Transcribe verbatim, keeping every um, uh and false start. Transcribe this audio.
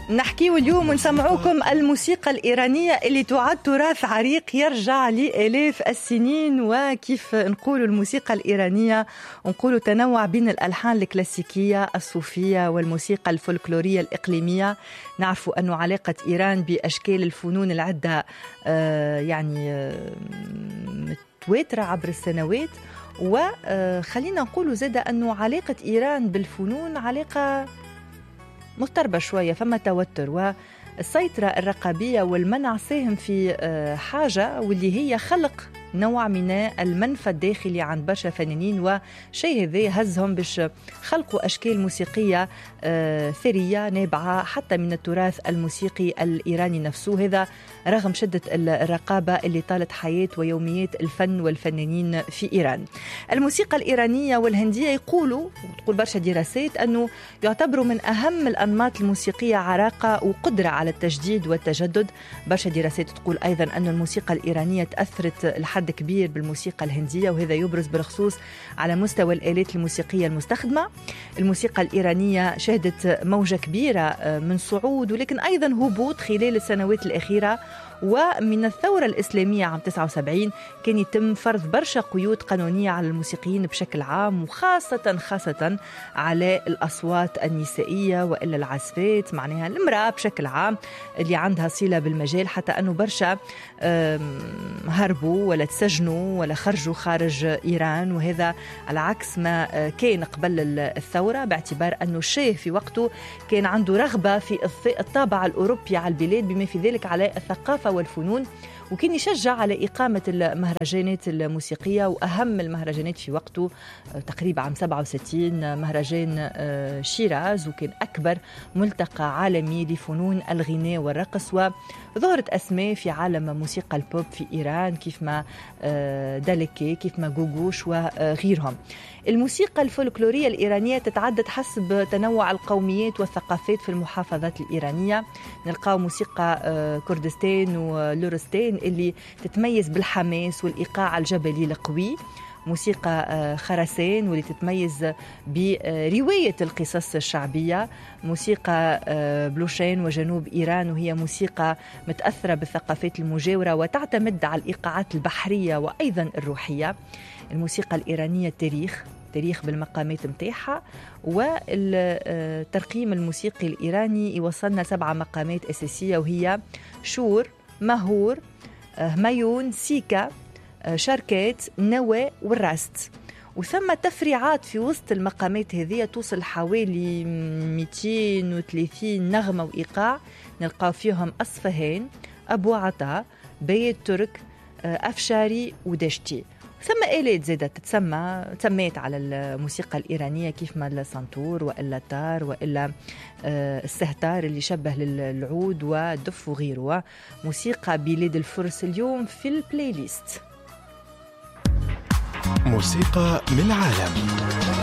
نحكيو اليوم ونسمعوكم الموسيقى الإيرانية اللي تعد تراث عريق يرجع لآلاف السنين. وكيف نقول الموسيقى الإيرانية نقول تنوع بين الألحان الكلاسيكية الصوفية والموسيقى الفولكلورية الإقليمية. نعرفوا أنه علاقة إيران بأشكال الفنون العدة آه يعني آه متواترة عبر السنوات. وخلينا نقول زادة أنه علاقة إيران بالفنون علاقة مضطربة شوية، فما توتر، والسيطرة الرقابية والمنع ساهم في حاجة واللي هي خلق نوع من المنفى الداخلي عند برشا فنانين، وشيء هذا هزهم باش خلقوا أشكال موسيقية ثرية نابعة حتى من التراث الموسيقي الإيراني نفسه، هذا رغم شدة الرقابة اللي طالت حياة ويوميات الفن والفنانين في إيران. الموسيقى الإيرانية والهندية يقولوا وتقول برشا دراسات أنه يعتبروا من أهم الأنماط الموسيقية عراقة وقدرة على التجديد والتجدد. برشا دراسات تقول أيضا أن الموسيقى الإيرانية تأثرت لحد كبير بالموسيقى الهندية، وهذا يبرز بالخصوص على مستوى الآلات الموسيقية المستخدمة. الموسيقى الإيرانية شهدت موجة كبيرة من صعود ولكن أيضا هبوط خلال السنوات الأخيرة، ومن الثورة الإسلامية عام تسعة وسبعين كان يتم فرض برشا قيود قانونية على الموسيقيين بشكل عام، وخاصة خاصة على الأصوات النسائية وإلا العزفات، معناها المرأة بشكل عام اللي عندها صلة بالمجال، حتى أنه برشا هربوا ولا تسجنوا ولا خرجوا خارج إيران، وهذا على عكس ما كان قبل الثورة، باعتبار أنه الشيخ في وقته كان عنده رغبة في إضفاء الطابع الأوروبي على البلاد بما في ذلك على الثقافة والفنون، وكان يشجع على إقامة المهرجانات الموسيقية. وأهم المهرجانات في وقته تقريبا عام سبعة وستين مهرجان شيراز، وكان أكبر ملتقى عالمي لفنون الغناء والرقص، وظهرت أسماء في عالم موسيقى البوب في إيران كيف ما دالكي كيف ما غوغوش وغيرهم. الموسيقى الفولكلورية الإيرانية تتعدد حسب تنوع القوميات والثقافات في المحافظات الإيرانية. نلقاو موسيقى كردستان ولورستان اللي تتميز بالحماس والإيقاع الجبلي القوي، موسيقى خراسان واللي تتميز برواية القصص الشعبية، موسيقى بلوشين وجنوب إيران وهي موسيقى متأثرة بالثقافات المجاورة وتعتمد على الإيقاعات البحرية وأيضا الروحية. الموسيقى الإيرانية تاريخ تاريخ بالمقامات متاعها، والترقيم الموسيقي الإيراني يوصلنا سبعة مقامات أساسية وهي شور، مهور، هميون، سيكا، شاركات، نوى والراست. وثم تفريعات في وسط المقامات هذه توصل حوالي مئتين وثلاثين نغمة وإيقاع، نلقاو فيهم أصفهان، أبو عطا، بيت ترك، أفشاري ودشتي. ثم آلات زادة تتسمى تسميت على الموسيقى الإيرانية كيف ما السنتور وإلا تار وإلا السهتار اللي شبه للعود والدف وغيره. موسيقى بلاد الفرس اليوم في البلاي ليست. موسيقى من العالم.